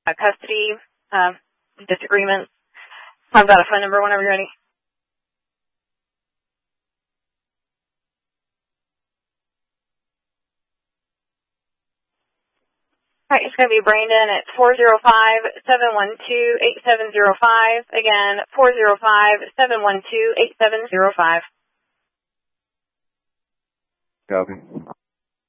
custody disagreements. I've got a phone number whenever you're ready. All right, it's going to be Brandon at 405-712-8705. Again, 405-712-8705. Copy.